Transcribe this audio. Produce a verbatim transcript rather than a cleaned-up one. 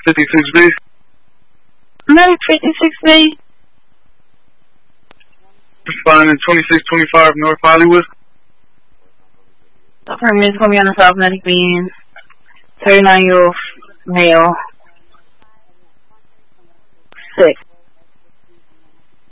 fifty-six B. Medic fifty-six B. Responding twenty-six twenty-five North Hollywood. Affirmative, call me on the South Medic being thirty-nine year old male. Six.